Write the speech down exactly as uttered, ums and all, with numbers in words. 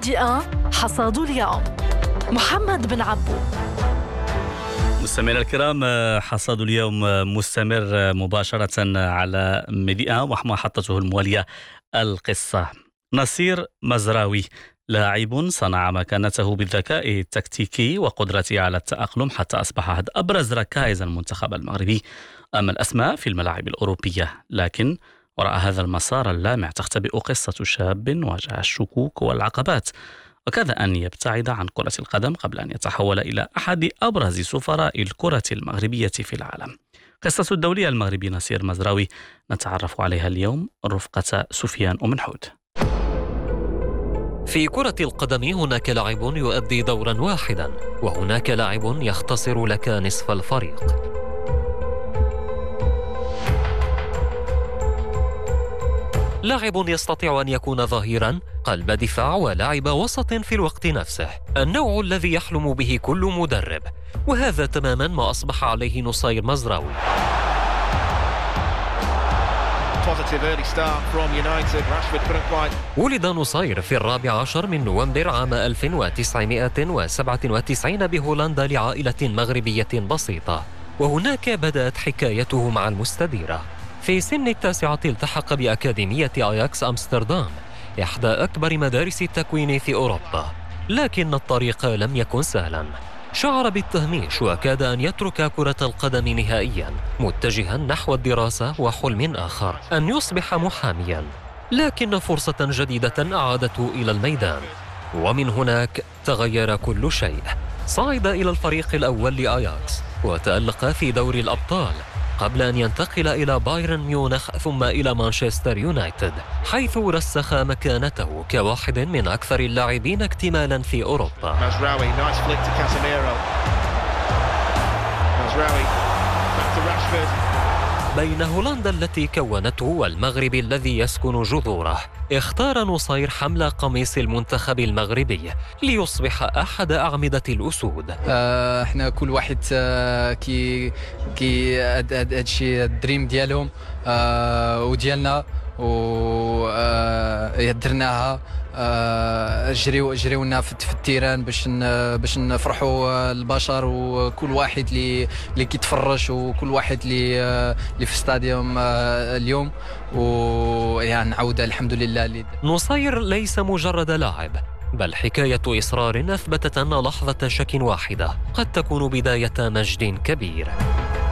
ميدي آن حصاد اليوم. محمد بن عبو. مستمعينا الكرام، حصاد اليوم مستمر مباشرة على ميدي آن ومحطته الموالية القصة. نصير مزراوي لاعب صنع مكانته بالذكاء التكتيكي وقدرته على التأقلم حتى أصبح أحد أبرز ركائز المنتخب المغربي أمام الأسماء في الملاعب الأوروبية. لكن وراء هذا المسار اللامع تختبئ قصة شاب واجه الشكوك والعقبات، وكاد أن يبتعد عن كرة القدم قبل أن يتحول إلى أحد أبرز سفراء الكرة المغربية في العالم. قصة الدولي المغربي نصير مزراوي نتعرف عليها اليوم رفقة سفيان أمنحود. في كرة القدم هناك لاعب يؤدي دورا واحدا، وهناك لاعب يختصر لك نصف الفريق. لاعب يستطيع أن يكون ظهيرا، قلب دفاع، ولاعب وسط في الوقت نفسه، النوع الذي يحلم به كل مدرب، وهذا تماما ما أصبح عليه نصير مزراوي. ولد نصير في الرابع عشر من نوفمبر عام ألف وتسعمائة وسبعة وتسعين بهولندا لعائلة مغربية بسيطة، وهناك بدأت حكايته مع المستديرة. في سن التاسعة التحق بأكاديمية أياكس أمستردام، إحدى أكبر مدارس التكوين في أوروبا، لكن الطريق لم يكن سهلا. شعر بالتهميش وكاد أن يترك كرة القدم نهائيا، متجها نحو الدراسة وحلم آخر أن يصبح محاميا. لكن فرصة جديدة أعادته إلى الميدان، ومن هناك تغير كل شيء. صعد إلى الفريق الأول لأياكس وتألق في دوري الأبطال قبل أن ينتقل إلى بايرن ميونخ ثم إلى مانشستر يونايتد، حيث رسخ مكانته كواحد من أكثر اللاعبين اكتمالا في أوروبا. بين هولندا التي كونته والمغرب الذي يسكن جذوره، اختار نصير حمل قميص المنتخب المغربي ليصبح أحد أعمدة الأسود. آه احنا كل واحد آه كي كي هادشي الدريم ديالهم آه وديالنا ودرناها آه جريو جريونا في التيران باش باش نفرحوا البشر، وكل واحد اللي اللي كيتفرج وكل واحد اللي اللي في الستاديوم آه اليوم، ويعني نعود الحمد لله. نصير ليس مجرد لاعب، بل حكاية إصرار أثبتت أن لحظة شك واحدة قد تكون بداية مجد كبير.